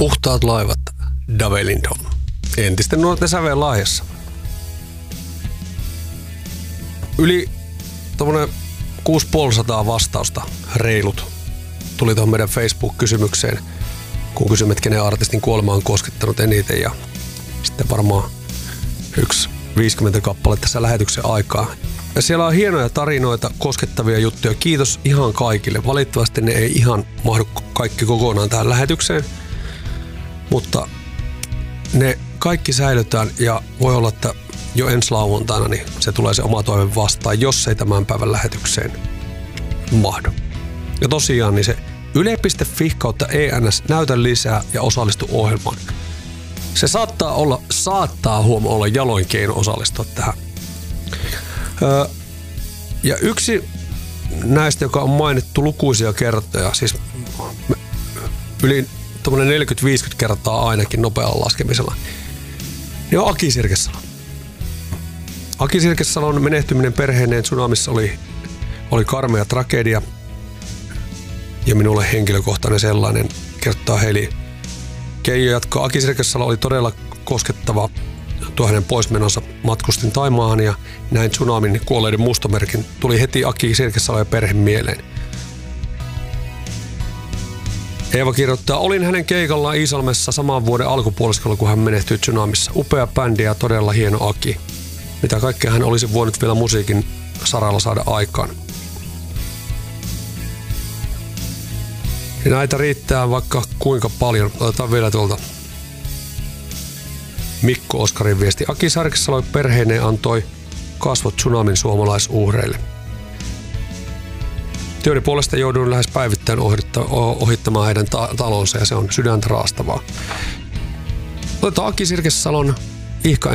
Puhtaat laivat, Dave Lindholm. Entisten nuorten säveen Lahdessa. Yli tommonen 650 vastausta, reilut, tuli tuohon meidän Facebook-kysymykseen, kun kysymme, että kenen artistin kuolema on koskettanut eniten. Ja sitten varmaan 50 kappale tässä lähetyksen aikaa. Ja siellä on hienoja tarinoita, koskettavia juttuja. Kiitos ihan kaikille. Valitettavasti ne ei ihan mahdu kaikki kokonaan tähän lähetykseen. Mutta ne kaikki säilytään ja voi olla, että jo ensi lauantaina niin se tulee se oma toive vastaan, jos ei tämän päivän lähetykseen mahdu. Ja tosiaan niin se yle.fi/ENS näytä lisää ja osallistu ohjelmaan. Se saattaa olla jaloin keino osallistua tähän. Ja yksi näistä, joka on mainittu lukuisia kertoja, siis yli 40-50 kertaa ainakin nopealla laskemisella, niin on Aki Sirkesalo. Aki Sirkesalon menehtyminen perheineen tsunamissa oli karmea tragedia ja minulle henkilökohtainen sellainen, kertaa Heili Keijo jatkaa. Aki Sirkesalo oli todella koskettava tuo hänen poismenonsa. Matkustin Taimaahan ja näin tsunamin kuolleiden mustomerkin. Tuli heti Aki Sirkesalo ja perhe mieleen. Eeva kirjoittaa, olin hänen keikallaan Iisalmessa saman vuoden alkupuoliskolla, kun hän menehtyi tsunamissa. Upea bändi ja todella hieno Aki. Mitä kaikkea hän olisi voinut vielä musiikin saralla saada aikaan. Ja näitä riittää vaikka kuinka paljon. Otetaan vielä tuolta Mikko Oskarin viesti. Aki Sirkesalo perheineen antoi kasvot tsunamin suomalaisuhreille. Työni puolesta jouduin lähes päivittäin ohittamaan heidän talonsa ja se on sydäntä raastavaa. Otetaan Aki Sirkesalon ihka